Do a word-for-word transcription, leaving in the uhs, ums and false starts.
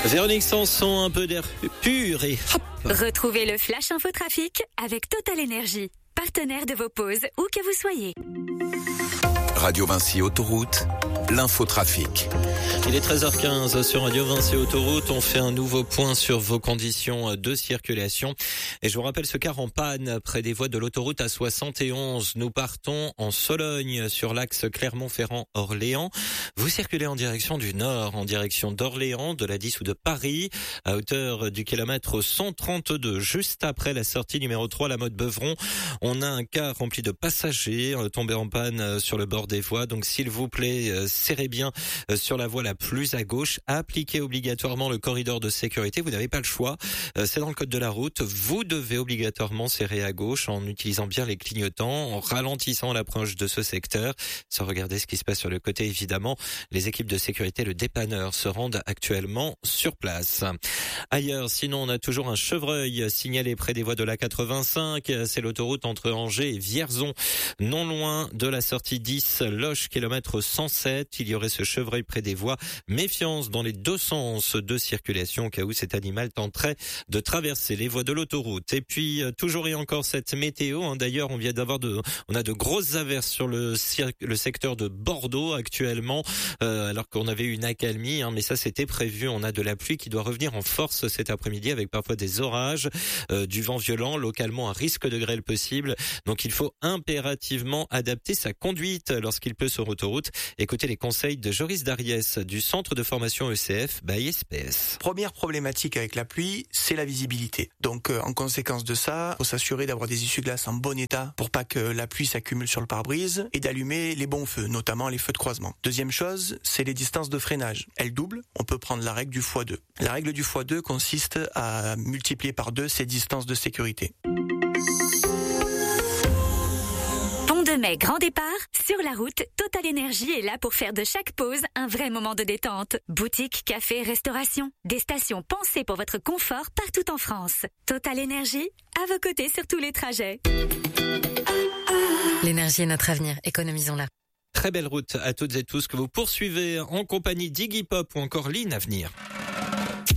Véronique Sanson, un peu d'air pur et hop. Retrouvez le Flash Info Trafic avec Total Énergie, partenaire de vos pauses, où que vous soyez. Radio Vinci Autoroute, l'infotrafic. Il est treize heures quinze sur Radio Vinci Autoroute. On fait un nouveau point sur vos conditions de circulation. Et je vous rappelle ce car en panne près des voies de l'autoroute A soixante et onze. Nous partons en Sologne sur l'axe Clermont-Ferrand-Orléans. Vous circulez en direction du nord, en direction d'Orléans, de la dix ou de Paris, à hauteur du kilomètre cent trente-deux. Juste après la sortie numéro trois, la mode Beuvron, on a un car rempli de passagers tombé en panne sur le bord des voies. Donc s'il vous plaît, serrez bien sur la voie la plus à gauche, appliquez obligatoirement le corridor de sécurité. Vous n'avez pas le choix, c'est dans le code de la route. Vous devez obligatoirement serrer à gauche en utilisant bien les clignotants, en ralentissant l'approche de ce secteur, sans regarder ce qui se passe sur le côté. Évidemment, les équipes de sécurité, le dépanneur, se rendent actuellement sur place. Ailleurs, sinon, on a toujours un chevreuil signalé près des voies de l'A quatre-vingt-cinq. C'est l'autoroute entre Angers et Vierzon, non loin de la sortie dix, Loche, kilomètre cent sept. Il y aurait ce chevreuil près des voies. Méfiance dans les deux sens de circulation au cas où cet animal tenterait de traverser les voies de l'autoroute. Et puis, toujours et encore cette météo. Hein. D'ailleurs, on vient d'avoir de, on a de grosses averses sur le, le secteur de Bordeaux actuellement, euh, alors qu'on avait une accalmie. Hein, mais ça, c'était prévu. On a de la pluie qui doit revenir en force cet après-midi avec parfois des orages, euh, du vent violent, localement un risque de grêle possible. Donc, il faut impérativement adapter sa conduite lorsqu'il pleut sur autoroute. Écoutez les conseils de Joris Dariès du centre de formation E C F by S P S. Première problématique avec la pluie, c'est la visibilité. Donc euh, en conséquence de ça, il faut s'assurer d'avoir des essuie-glaces en bon état pour pas que la pluie s'accumule sur le pare-brise et d'allumer les bons feux, notamment les feux de croisement. Deuxième chose, c'est les distances de freinage. Elles doublent, on peut prendre la règle du fois deux. La règle du fois deux consiste à multiplier par deux ces distances de sécurité. De mai, grand départ, sur la route, Total Énergie est là pour faire de chaque pause un vrai moment de détente. Boutique, café, restauration, des stations pensées pour votre confort partout en France. Total Énergie, à vos côtés sur tous les trajets. L'énergie est notre avenir, économisons-la. Très belle route à toutes et tous que vous poursuivez en compagnie d'Iggy Pop ou encore Lynn à venir.